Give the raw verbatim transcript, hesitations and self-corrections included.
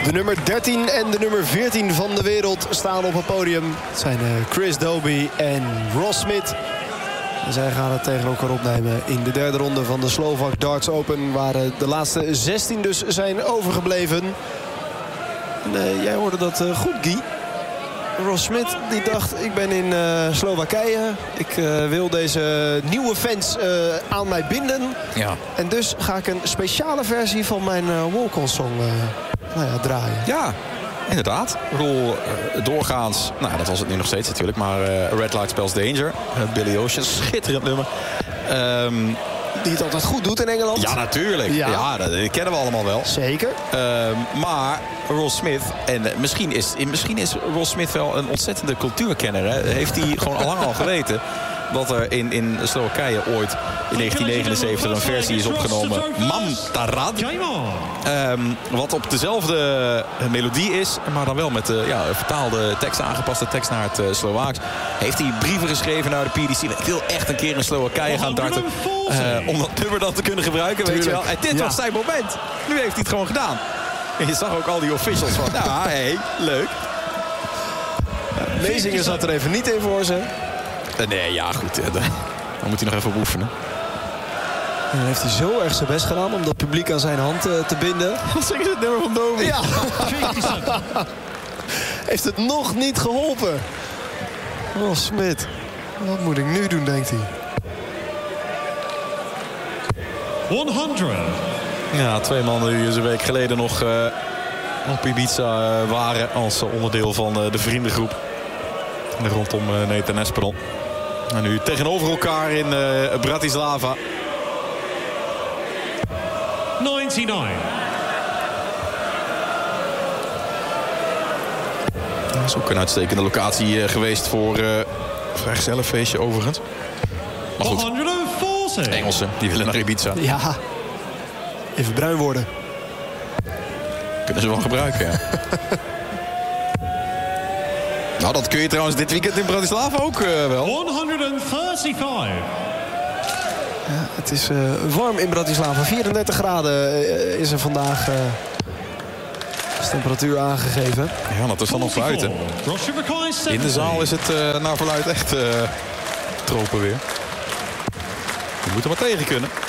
De nummer dertien en de nummer veertien van de wereld staan op het podium. Het zijn Chris Dobey en Ross Smith. En zij gaan het tegen elkaar opnemen in de derde ronde van de Slovak Darts Open. Waar de laatste zestien dus zijn overgebleven. En, uh, jij hoorde dat uh, goed, Guy. Ross Smith die dacht, ik ben in uh, Slowakije. Ik uh, wil deze nieuwe fans uh, aan mij binden. Ja. En dus ga ik een speciale versie van mijn uh, walk-on song uh, nou ja, draaien. Ja, inderdaad. Rol uh, doorgaans, nou dat was het nu nog steeds natuurlijk. Maar uh, Red Light Spells Danger. Uh, Billy Ocean, schitterend nummer. Um, Die het altijd goed doet in Engeland. Ja, natuurlijk. Ja, ja dat, dat kennen we allemaal wel. Zeker. Uh, maar Ross Smith, en uh, misschien, is, misschien is Ross Smith wel een ontzettende cultuurkenner. Hè? Heeft hij gewoon al lang al geweten dat er in, in Slowakije ooit in negentien negenenzeventig een versie is opgenomen. Mam Tarad. Um, wat op dezelfde melodie is, maar dan wel met de ja, vertaalde tekst, aangepaste tekst naar het uh, Slovaaks. Heeft hij brieven geschreven naar de P D C. Ik wil echt een keer in Slowakije gaan darten. Uh, om dat nummer dan te kunnen gebruiken, weet je wel. En dit ja. was zijn moment. Nu heeft hij het gewoon gedaan. En je zag ook al die officials van, nou, hé, hey, leuk. Lezingen zat er even niet in voor ze. Uh, nee, ja, goed. Uh, dan moet hij nog even op oefenen. En dan heeft hij zo erg zijn best gedaan om dat publiek aan zijn hand uh, te binden. Wat zingen ze het nummer van Dobey? Ja. Heeft het nog niet geholpen. Oh, Smith. Wat moet ik nu doen, denkt hij. honderd. Ja, twee mannen die een week geleden nog uh, op Ibiza uh, waren als uh, onderdeel van uh, de vriendengroep. Rondom uh, Nathan Aspinall. En nu tegenover elkaar in uh, Bratislava. negenennegentig. Dat is ook een uitstekende locatie uh, geweest voor uh, een vrijgezellenfeestje overigens. Maar goed, honderdveertig. Engelsen die willen naar Ibiza. Ja, even bruin worden. Kunnen ze wel gebruiken, ja. Nou, dat kun je trouwens dit weekend in Bratislava ook uh, wel. honderdvijfendertig. Ja, het is uh, warm in Bratislava. vierendertig graden uh, is er vandaag uh, als temperatuur aangegeven. Ja, dat is dan nog buiten. In de zaal is het uh, naar verluidt echt uh, tropenweer. Je moet er maar tegen kunnen.